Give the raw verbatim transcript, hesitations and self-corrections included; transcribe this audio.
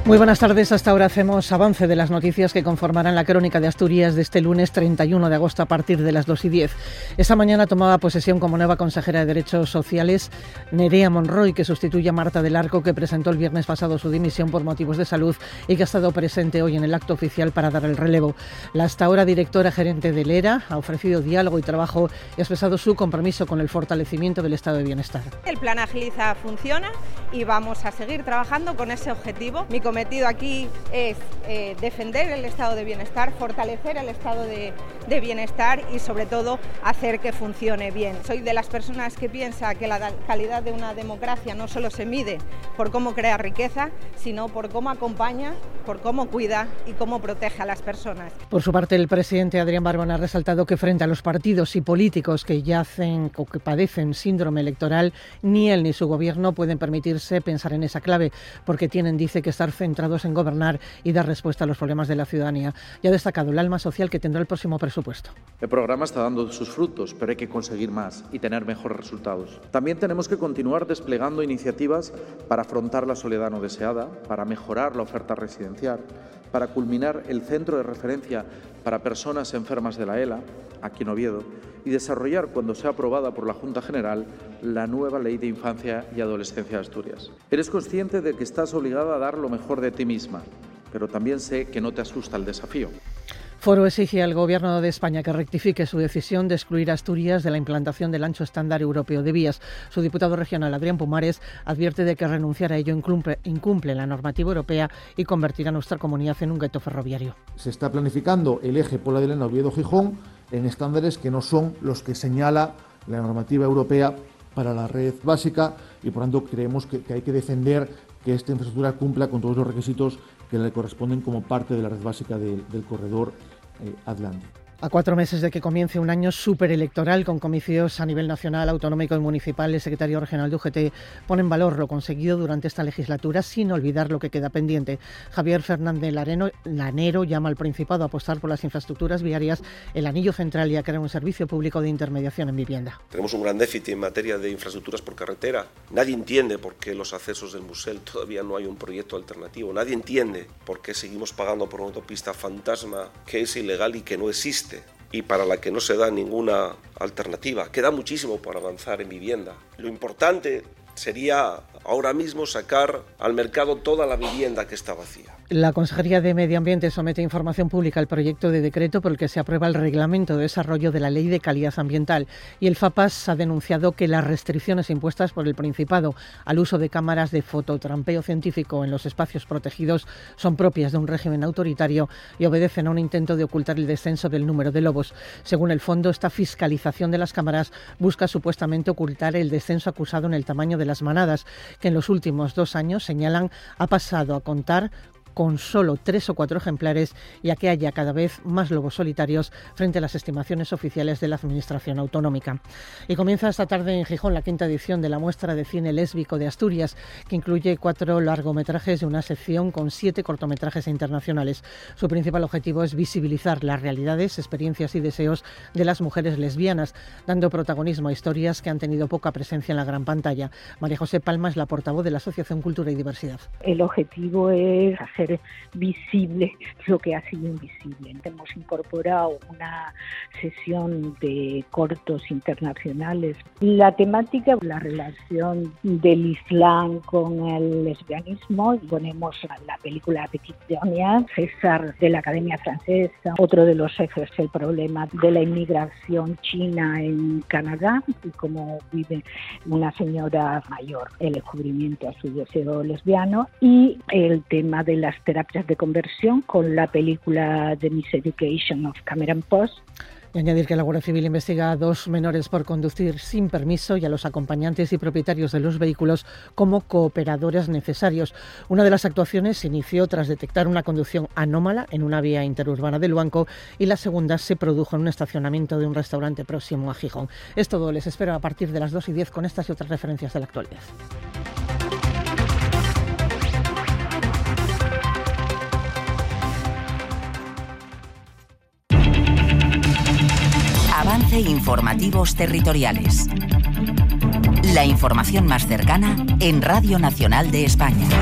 Muy buenas tardes. Hasta ahora hacemos avance de las noticias que conformarán la crónica de Asturias de este lunes treinta y uno de agosto a partir de las dos y diez. Esta mañana tomaba posesión como nueva consejera de Derechos Sociales Nerea Monroy, que sustituye a Marta del Arco, que presentó el viernes pasado su dimisión por motivos de salud y que ha estado presente hoy en el acto oficial para dar el relevo. La hasta ahora directora gerente del E R A ha ofrecido diálogo y trabajo y ha expresado su compromiso con el fortalecimiento del estado de bienestar. El plan Agiliza funciona y vamos a seguir trabajando con ese objetivo. Mi cometido aquí es eh, defender el estado de bienestar, fortalecer el estado de, de bienestar y sobre todo hacer que funcione bien. Soy de las personas que piensa que la calidad de una democracia no solo se mide por cómo crea riqueza, sino por cómo acompaña, por cómo cuida y cómo protege a las personas. Por su parte, el presidente Adrián Barbón ha resaltado que frente a los partidos y políticos que yacen o que padecen síndrome electoral, ni él ni su gobierno pueden permitirse pensar en esa clave, porque tienen, dice, que estar centrados en gobernar y dar respuesta a los problemas de la ciudadanía. Y ha destacado el alma social que tendrá el próximo presupuesto. El programa está dando sus frutos, pero hay que conseguir más y tener mejores resultados. También tenemos que continuar desplegando iniciativas para afrontar la soledad no deseada, para mejorar la oferta residencial, para culminar el centro de referencia para personas enfermas de la E L A, aquí en Oviedo, y desarrollar, cuando sea aprobada por la Junta General, la nueva Ley de Infancia y Adolescencia de Asturias. Eres consciente de que estás obligada a dar lo mejor de ti misma, pero también sé que no te asusta el desafío. Foro exige al Gobierno de España que rectifique su decisión de excluir a Asturias de la implantación del ancho estándar europeo de vías. Su diputado regional, Adrián Pumares, advierte de que renunciar a ello incumple, incumple la normativa europea y convertirá a nuestra comunidad en un gueto ferroviario. Se está planificando el eje Pola de Lena Oviedo-Gijón en estándares que no son los que señala la normativa europea para la red básica y por tanto creemos que, que hay que defender que esta infraestructura cumpla con todos los requisitos que le corresponden como parte de la red básica de, del corredor eh, Atlántico. A cuatro meses de que comience un año superelectoral con comicios a nivel nacional, autonómico y municipal, el secretario regional de U G T pone en valor lo conseguido durante esta legislatura sin olvidar lo que queda pendiente. Javier Fernández Lareno, Lanero llama al Principado a apostar por las infraestructuras viarias, el anillo central y a crear un servicio público de intermediación en vivienda. Tenemos un gran déficit en materia de infraestructuras por carretera. Nadie entiende por qué los accesos del Musel todavía no hay un proyecto alternativo. Nadie entiende por qué seguimos pagando por una autopista fantasma que es ilegal y que no existe, y para la que no se da ninguna alternativa. Queda muchísimo por avanzar en vivienda. Lo importante sería ahora mismo sacar al mercado toda la vivienda que está vacía. La Consejería de Medio Ambiente somete a información pública el proyecto de decreto por el que se aprueba el reglamento de desarrollo de la Ley de Calidad Ambiental y el FAPAS ha denunciado que las restricciones impuestas por el Principado al uso de cámaras de fototrampeo científico en los espacios protegidos son propias de un régimen autoritario y obedecen a un intento de ocultar el descenso del número de lobos. Según el fondo, esta fiscalización de las cámaras busca supuestamente ocultar el descenso acusado en el tamaño de las manadas, que en los últimos dos años, señalan, ha pasado a contar con solo tres o cuatro ejemplares y a que haya cada vez más lobos solitarios frente a las estimaciones oficiales de la Administración Autonómica. Y comienza esta tarde en Gijón la quinta edición de la muestra de cine lésbico de Asturias, que incluye cuatro largometrajes y una sección con siete cortometrajes internacionales. Su principal objetivo es visibilizar las realidades, experiencias y deseos de las mujeres lesbianas, dando protagonismo a historias que han tenido poca presencia en la gran pantalla. María José Palma es la portavoz de la Asociación Cultura y Diversidad. El objetivo es hacer visible lo que ha sido invisible. Hemos incorporado una sesión de cortos internacionales. La temática, la relación del Islam con el lesbianismo. Ponemos la película Petit Donier, César de la Academia Francesa. Otro de los ejes es el problema de la inmigración china en Canadá y cómo vive una señora mayor, el descubrimiento a su deseo lesbiano, y el tema de las terapias de conversión con la película The Miseducation of Cameron Post. Y añadir que la Guardia Civil investiga a dos menores por conducir sin permiso y a los acompañantes y propietarios de los vehículos como cooperadores necesarios. Una de las actuaciones se inició tras detectar una conducción anómala en una vía interurbana del Luanco y la segunda se produjo en un estacionamiento de un restaurante próximo a Gijón. Es todo, les espero a partir de las dos y diez con estas y otras referencias de la actualidad. Avance Informativos Territoriales. La información más cercana en Radio Nacional de España.